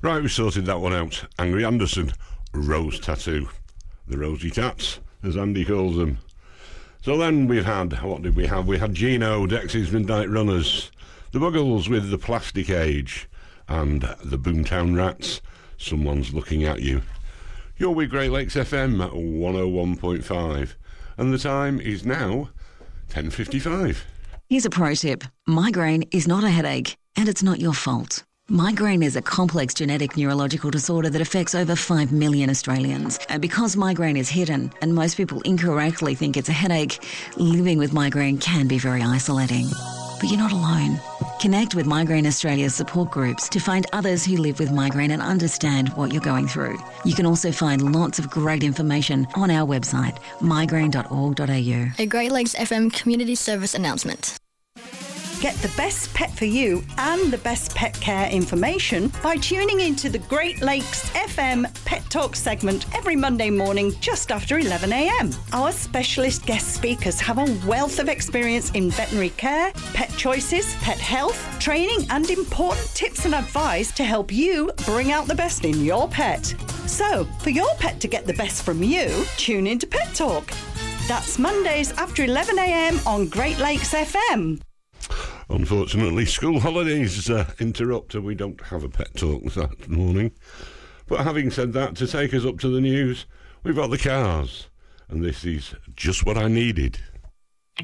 Right, we sorted that one out. Angry Anderson, Rose Tattoo. The Rosy Tats, as Andy calls them. So then we've had, what did we have? We had Gino, Dexys Midnight Runners, the Buggles with the Plastic Age, and the Boomtown Rats, Someone's Looking at You. You're with Great Lakes FM 101.5, and the time is now 10:55. Here's a pro tip. Migraine is not a headache, and it's not your fault. Migraine is a complex genetic neurological disorder that affects over 5 million Australians. And because migraine is hidden and most people incorrectly think it's a headache, living with migraine can be very isolating. But you're not alone. Connect with Migraine Australia's support groups to find others who live with migraine and understand what you're going through. You can also find lots of great information on our website, migraine.org.au. A Great Lakes FM community service announcement. Get the best pet for you and the best pet care information by tuning into the Great Lakes FM Pet Talk segment every Monday morning just after 11 a.m. Our specialist guest speakers have a wealth of experience in veterinary care, pet choices, pet health, training and important tips and advice to help you bring out the best in your pet. So, for your pet to get the best from you, tune into Pet Talk. That's Mondays after 11 a.m. on Great Lakes FM. Unfortunately, school holidays interrupt, and we don't have a pet talk that morning. But having said that, to take us up to the news, we've got the Cars, and this is Just What I Needed.